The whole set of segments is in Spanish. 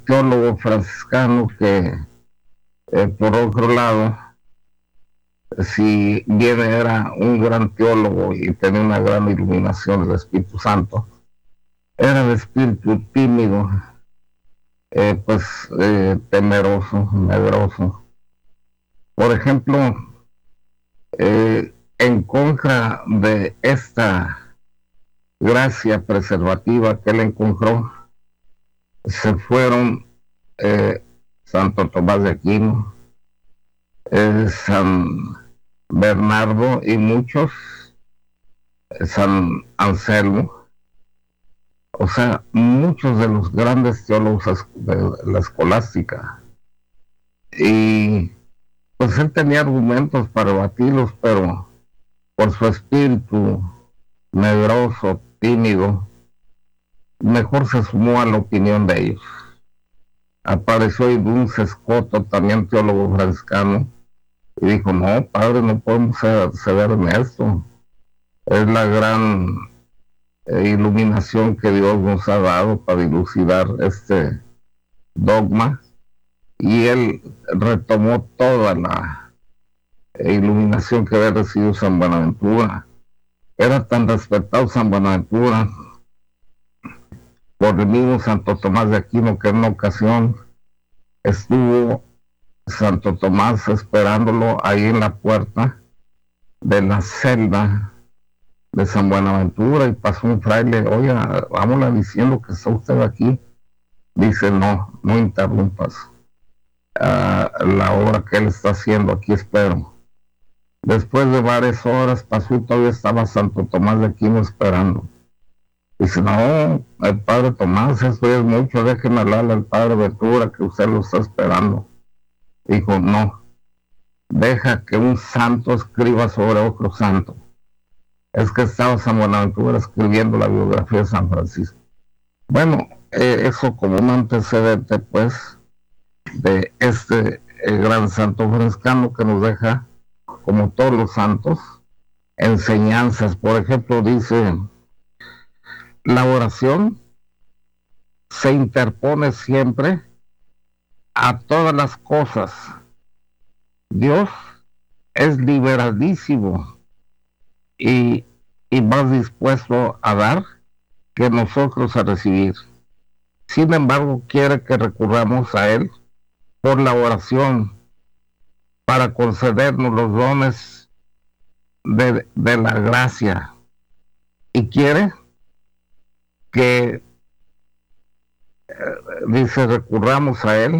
teólogo franciscano que, por otro lado, si bien era un gran teólogo y tenía una gran iluminación del Espíritu Santo, era de espíritu tímido, temeroso, medroso. Por ejemplo, en contra de esta gracia preservativa que él encontró, se fueron Santo Tomás de Aquino, San Bernardo y muchos, San Anselmo, o sea, muchos de los grandes teólogos de la escolástica. Y pues él tenía argumentos para batirlos, pero por su espíritu medroso, tímido, mejor se sumó a la opinión de ellos. Apareció Idún Escoto, también teólogo franciscano, y dijo: no, padre, no podemos ceder en esto. Es la gran iluminación que Dios nos ha dado para dilucidar este dogma. Y él retomó toda la iluminación que había recibido San Buenaventura. Era tan respetado San Buenaventura por el mismo Santo Tomás de Aquino, que en una ocasión estuvo Santo Tomás esperándolo ahí en la puerta de la celda de San Buenaventura, y pasó un fraile: oiga, vámonos diciendo que está usted aquí. Dice: no, no interrumpas la obra que él está haciendo, aquí espero. Después de varias horas pasó y todavía estaba Santo Tomás de Aquino esperando. Dice: no, el padre Tomás, eso es mucho, déjeme hablarle al padre Ventura, que usted lo está esperando. Dijo: no, deja que un santo escriba sobre otro santo. Es que estaba San Buenaventura escribiendo la biografía de San Francisco. Bueno, eso como un antecedente, pues, de este gran santo franciscano, que nos deja, como todos los santos, enseñanzas. Por ejemplo, dice: la oración se interpone siempre a todas las cosas. Dios es liberadísimo y más dispuesto a dar que nosotros a recibir. Sin embargo, quiere que recurramos a Él por la oración para concedernos los dones de la gracia, y quiere que, dice, recurramos a Él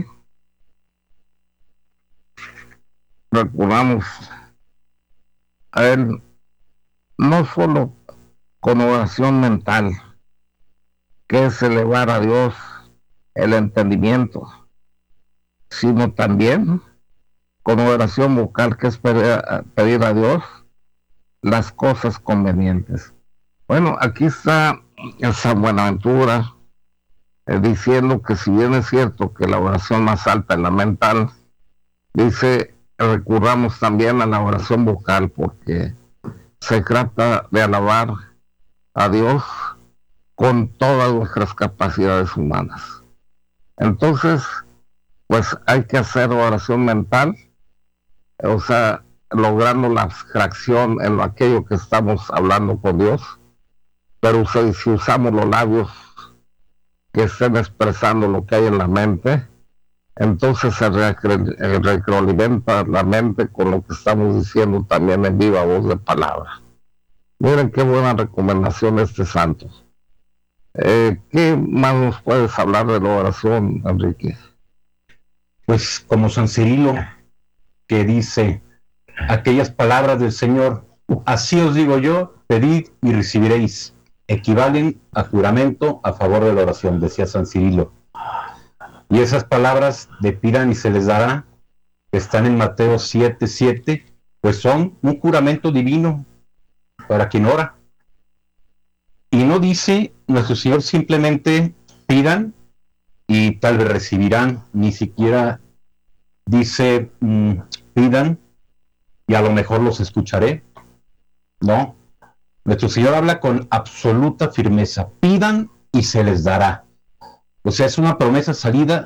no solo con oración mental, que es elevar a Dios el entendimiento, sino también con oración vocal, que es pedir a Dios las cosas convenientes. Bueno, aquí está San Buenaventura diciendo que, si bien es cierto que la oración más alta es la mental, dice: recurramos también a la oración vocal, porque se trata de alabar a Dios con todas nuestras capacidades humanas. Entonces, pues hay que hacer oración mental, o sea, logrando la abstracción en aquello que estamos hablando con Dios, pero si usamos los labios que estén expresando lo que hay en la mente, entonces se retroalimenta la mente con lo que estamos diciendo también en viva voz de palabra. Miren qué buena recomendación este santo. ¿Qué más nos puedes hablar de la oración, Enrique? Pues como San Cirilo, que dice aquellas palabras del Señor: así os digo yo, pedid y recibiréis, equivalen a juramento a favor de la oración, decía San Cirilo. Y esas palabras de pidan y se les dará, que están en Mateo 7:7, pues son un juramento divino para quien ora. Y no dice nuestro Señor simplemente pidan y tal vez recibirán, ni siquiera dice pidan y a lo mejor los escucharé. No, nuestro Señor habla con absoluta firmeza: pidan y se les dará. O sea, es una promesa salida